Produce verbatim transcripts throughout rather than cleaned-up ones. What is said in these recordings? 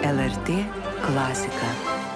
L R T klasika.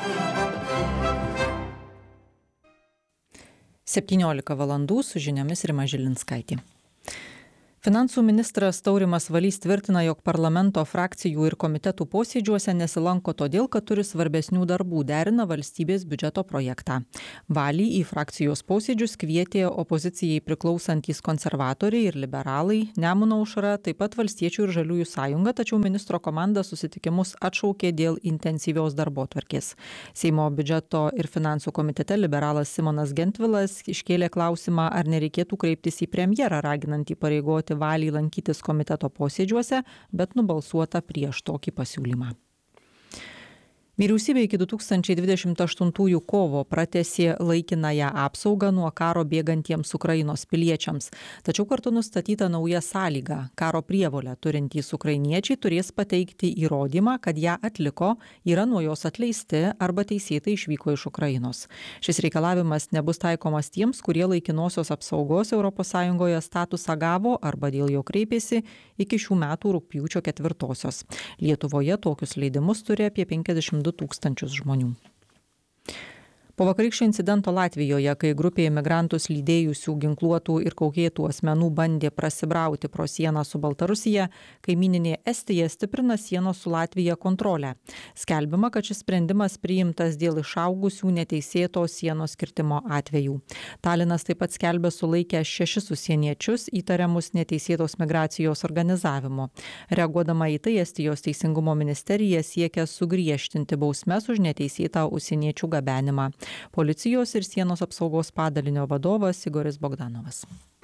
septyniolika valandų su žiniomis Rima Žilinskaitė. Finansų ministras Taurimas Valys tvirtina, jog parlamento frakcijų ir komitetų posėdžiuose nesilanko todėl, kad turi svarbesnių darbų, derina valstybės biudžeto projektą. Valį į frakcijos posėdžius kvietė opozicijai priklausantys konservatoriai ir liberalai, Nemuno aušra, taip pat Valstiečių ir Žaliųjų sąjunga, tačiau ministro komanda susitikimus atšaukė dėl intensyvios darbotvarkės. Seimo biudžeto ir finansų komitete liberalas Simonas Gentvilas iškėlė klausimą, ar nereikėtų kreiptis į premjerą, raginant įpareigoti Valį lankytis komiteto posėdžiuose, bet nubalsuota prieš tokį pasiūlymą. Vyriausybė iki du tūkstančiai dvidešimt aštuntųjų kovo pratęsė laikinąją apsaugą nuo karo bėgantiems Ukrainos piliečiams. Tačiau kartu nustatyta nauja sąlyga. Karo prievolę turintys ukrainiečiai turės pateikti įrodymą, kad ją atliko, yra nuo jos atleisti arba teisėtai išvyko iš Ukrainos. Šis reikalavimas nebus taikomas tiems, kurie laikinosios apsaugos Europos Sąjungoje statusą gavo arba dėl jo kreipėsi iki šių metų rugpjūčio ketvirtosios. Lietuvoje tokius leidimus turi apie penkiasdešimt du tūkstančius žmonių. Po vakarykščio incidento Latvijoje, kai grupė imigrantus lydėjusių ginkluotų ir kaukėtų asmenų bandė prasibrauti pro sieną su Baltarusija, kaimyninė Estija stiprina sienos su Latvija kontrolę. Skelbiama, kad šis sprendimas priimtas dėl išaugusių neteisėto sienos kirtimo atvejų. Talinas taip pat skelbia sulaikęs šešis užsieniečius įtariamus neteisėtos migracijos organizavimu. Reaguodama į tai, Estijos teisingumo ministerija siekia sugriežtinti bausmes už neteisėtą užsieniečių gabenimą. Policijos ir sienos apsaugos padalinio vadovas Igoris Bogdanovas.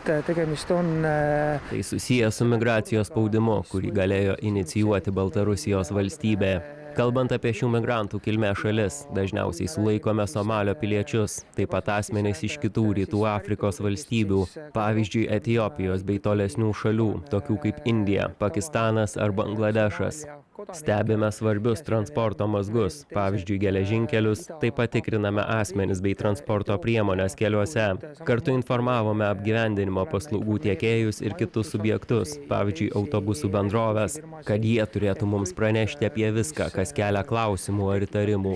Tai susiję su migracijos spaudimu, kurį galėjo inicijuoti Baltarusijos valstybė. Kalbant apie šių migrantų kilmės šalis, dažniausiai sulaikome Somalio piliečius, taip pat asmenys iš kitų rytų Afrikos valstybių, pavyzdžiui, Etiopijos bei tolesnių šalių, tokių kaip Indija, Pakistanas ar Bangladešas. Stebime svarbius transporto mazgus, pavyzdžiui, geležinkelius, taip pat tikriname asmenis bei transporto priemonės keliuose. Kartu informavome apgyvendinimo paslaugų tiekėjus ir kitus subjektus, pavyzdžiui, autobusų bendroves, kad jie turėtų mums pranešti apie viską, kas kelia klausimų ar įtarimų.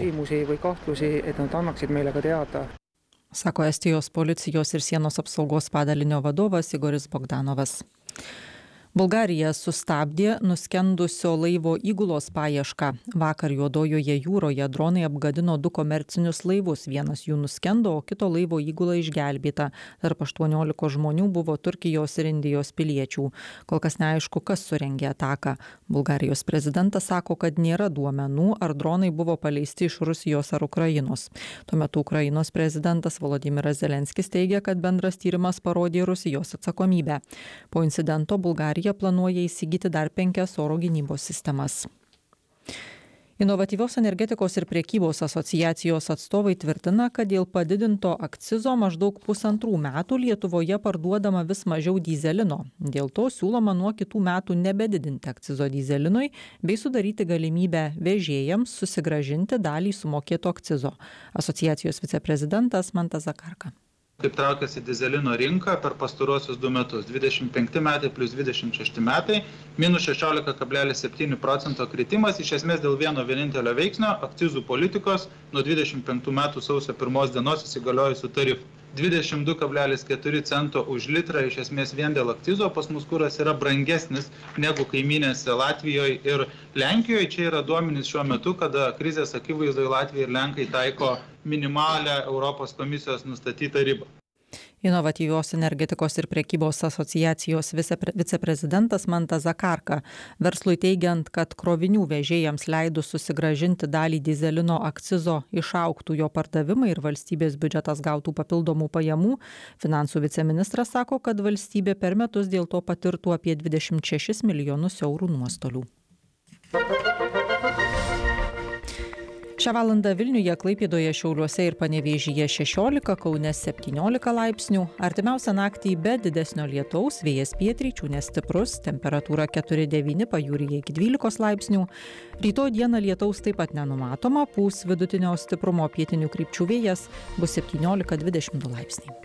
Sako Estijos policijos ir sienos apsaugos padalinio vadovas Igoris Bogdanovas. Bulgarija sustabdė nuskendusio laivo įgulos paiešką. Vakar Juodojoje jūroje dronai apgadino du komercinius laivus. Vienas jų nuskendo, o kito laivo įgula išgelbėta. Tarp aštuoniolikos žmonių buvo Turkijos ir Indijos piliečių. Kol kas neaišku, kas surengė ataką. Bulgarijos prezidentas sako, kad nėra duomenų, ar dronai buvo paleisti iš Rusijos ar Ukrainos. Tuo metu Ukrainos prezidentas Volodymyras Zelenskis teigia, kad bendras tyrimas parodė Rusijos atsakomybę. Po incidento Bulgarija planuoja įsigyti dar penkias oro gynybos sistemas. Inovatyvios energetikos ir priekybos asociacijos atstovai tvirtina, kad dėl padidinto akcizo maždaug pusantrų metų Lietuvoje parduodama vis mažiau dyzelino. Dėl to siūloma nuo kitų metų nebedidinti akcizo dyzelinui bei sudaryti galimybę vežėjams susigrąžinti dalį sumokėto akcizo. Asociacijos viceprezidentas Mantas Zakarka. Kaip traukiasi dyzelino rinka per pastaruosius du metus. dvidešimt penkti metai plus dvidešimt šešti metai, minus šešiolika kablelis septyni procento kritimas, iš esmės dėl vieno vienintelio veiksnio, akcizų politikos nuo dvidešimt penktų metų sausio pirmos dienos įsigaliojusių tarifų. dvidešimt du kablelis keturi cento už litrą, iš esmės vien dėl akcizo pas mus kuras yra brangesnis negu kaimynėse Latvijoje ir Lenkijoje. Čia yra duomenys šiuo metu, kada krizės akivaizdoje Latvija ir Lenkai taiko minimalę Europos komisijos nustatytą ribą. Inovatyvios energetikos ir priekybos asociacijos viceprezidentas Mantas Zakarka. Verslui teigiant, kad krovinių vežėjams leidus susigrąžinti dalį dyzelino akcizo išaugtų jo pardavimai ir valstybės biudžetas gautų papildomų pajamų, finansų viceministras sako, kad valstybė per metus dėl to patirtų apie dvidešimt šešis milijonus eurų nuostolių. Šią valandą Vilniuje, Klaipėdoje, Šiauliuose ir Panevėžyje šešiolika, Kaune septyniolika laipsnių. Artimiausią naktį be didesnio lietaus, vėjas pietryčių nestiprus, temperatūra keturi devyni, pajūryje iki dvylikos laipsnių. Rytoj dieną lietaus taip pat nenumatoma, pūs vidutinio stiprumo pietinių krypčių vėjas, bus septyniolika dvidešimt du laipsniai.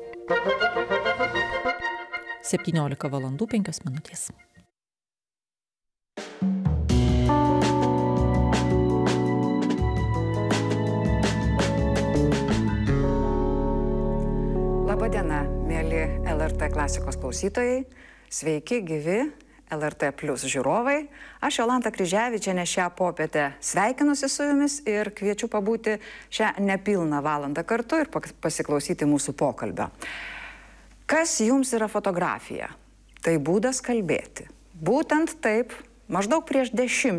septyniolika valandų penkios minutės. Labadiena, mėly L R T klasikos klausytojai. Sveiki, gyvi L R T plus žiūrovai. Aš Jolanta Kryževičienė šią popietę sveikinusi su jumis ir kviečiu pabūti šią nepilną valandą kartu ir pasiklausyti mūsų pokalbio. Kas jums yra fotografija? Tai būdas kalbėti. Būtent taip, maždaug prieš dešimtmetį